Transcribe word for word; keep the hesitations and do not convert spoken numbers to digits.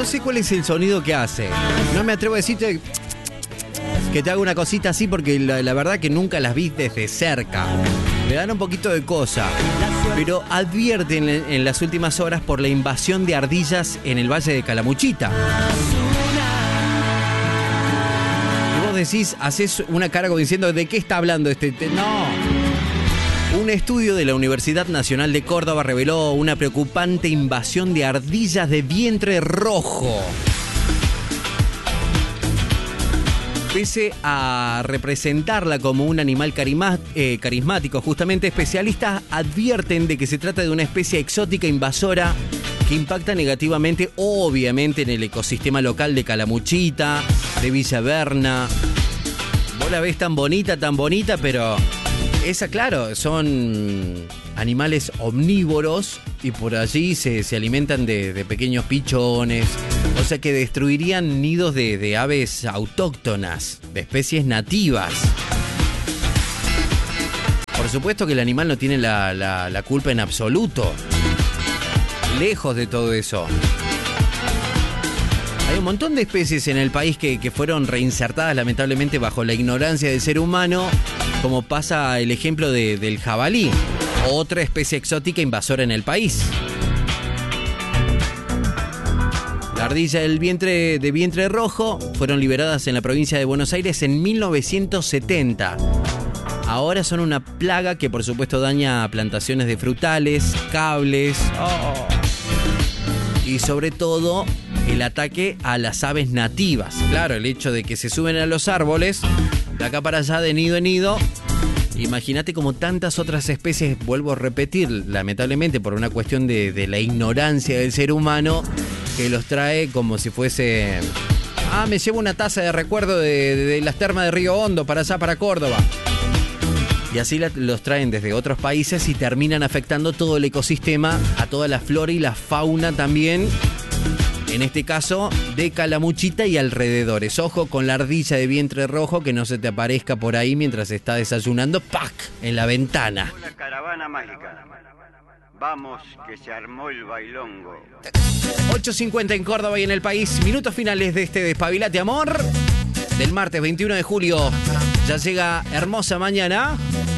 no sé cuál es el sonido que hace. No me atrevo a decirte que te haga una cosita así porque la, la verdad que nunca las vi desde cerca. Me dan un poquito de cosa. Pero advierten en, en las últimas horas por la invasión de ardillas en el Valle de Calamuchita. Y vos decís, haces una cara como diciendo, ¿de qué está hablando este? Te, no. Un estudio de la Universidad Nacional de Córdoba reveló una preocupante invasión de ardillas de vientre rojo. Pese a representarla como un animal carima, eh, carismático, justamente especialistas advierten de que se trata de una especie exótica invasora que impacta negativamente, obviamente, en el ecosistema local de Calamuchita, de Villa Berna. Vos la ves tan bonita, tan bonita, pero esa, claro, son animales omnívoros y por allí se, se alimentan de, de pequeños pichones. O sea que destruirían nidos de, de aves autóctonas, de especies nativas. Por supuesto que el animal no tiene la, la, la culpa en absoluto. Lejos de todo eso. Hay un montón de especies en el país que, que fueron reinsertadas lamentablemente bajo la ignorancia del ser humano, como pasa el ejemplo de, del jabalí, otra especie exótica invasora en el país. La ardilla del vientre, de vientre rojo fueron liberadas en la provincia de Buenos Aires en mil novecientos setenta. Ahora son una plaga que por supuesto daña plantaciones de frutales, cables, oh, y sobre todo el ataque a las aves nativas. Claro, el hecho de que se suben a los árboles, de acá para allá, de nido en nido. Imagínate como tantas otras especies, vuelvo a repetir, lamentablemente por una cuestión de, de la ignorancia del ser humano, que los trae como si fuese... Ah, me llevo una taza de recuerdo de, de, de las termas de Río Hondo para allá, para Córdoba. Y así la, los traen desde otros países y terminan afectando todo el ecosistema, a toda la flora y la fauna también. En este caso, de Calamuchita y alrededores. Ojo con la ardilla de vientre rojo, que no se te aparezca por ahí mientras está desayunando, ¡pac!, en la ventana. Una caravana mágica. Vamos, que se armó el bailongo. ocho cincuenta en Córdoba y en el país. Minutos finales de este Despabilate Amor del martes veintiuno de julio. Ya llega hermosa mañana.